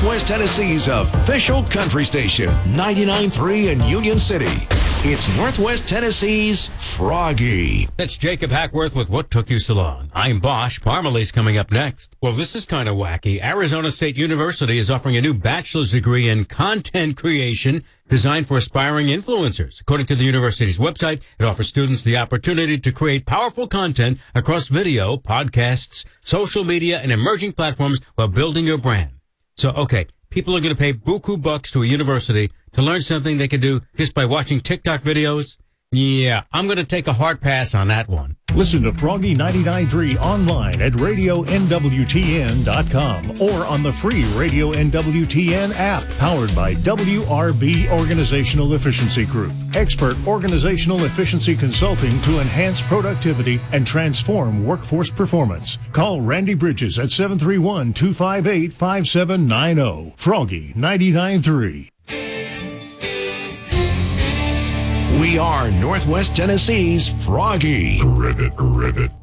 Northwest Tennessee's official country station, 99.3 in Union City. It's Northwest Tennessee's Froggy. That's Jacob Hackworth with What Took You So Long. I'm Bosch. Parmalee's coming up next. Well, this is kind of wacky. Arizona State University is offering a new bachelor's degree in content creation designed for aspiring influencers. According to the university's website, it offers students the opportunity to create powerful content across video, podcasts, social media, and emerging platforms while building your brand. So, okay, people are going to pay buku bucks to a university to learn something they can do just by watching TikTok videos? Yeah, I'm going to take a hard pass on that one. Listen to Froggy 99.3 online at radionwtn.com or on the free Radio NWTN app, powered by WRB Organizational Efficiency Group. Expert organizational efficiency consulting to enhance productivity and transform workforce performance. Call Randy Bridges at 731-258-5790. Froggy 99.3. We are Northwest Tennessee's Froggy. Rivet.